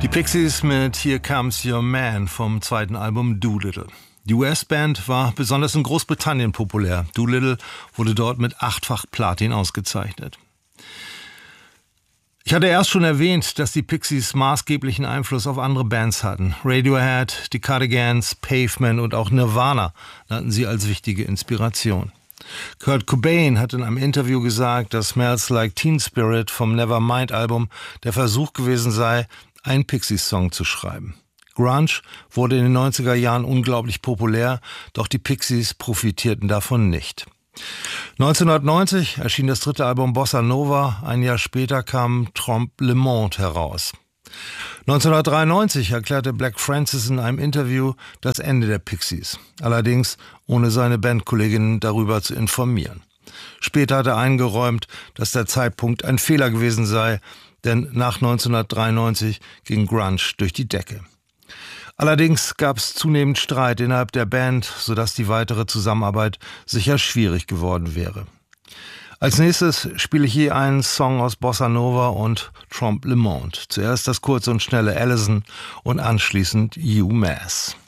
Die Pixies mit Here Comes Your Man vom zweiten Album Doolittle. Die US-Band war besonders in Großbritannien populär. Doolittle wurde dort mit 8-fach Platin ausgezeichnet. Ich hatte erst schon erwähnt, dass die Pixies maßgeblichen Einfluss auf andere Bands hatten. Radiohead, die Cardigans, Pavement und auch Nirvana nannten sie als wichtige Inspiration. Kurt Cobain hat in einem Interview gesagt, dass Smells Like Teen Spirit vom Nevermind-Album der Versuch gewesen sei, einen Pixies-Song zu schreiben. Grunge wurde in den 90er Jahren unglaublich populär, doch die Pixies profitierten davon nicht. 1990 erschien das dritte Album Bossa Nova, ein Jahr später kam Trompe le Monde heraus. 1993 erklärte Black Francis in einem Interview das Ende der Pixies, allerdings ohne seine Bandkolleginnen darüber zu informieren. Später hat er eingeräumt, dass der Zeitpunkt ein Fehler gewesen sei, denn nach 1993 ging Grunge durch die Decke. Allerdings gab es zunehmend Streit innerhalb der Band, sodass die weitere Zusammenarbeit sicher schwierig geworden wäre. Als nächstes spiele ich je einen Song aus Bossa Nova und Trompe le Monde. Zuerst das kurze und schnelle Allison und anschließend UMass.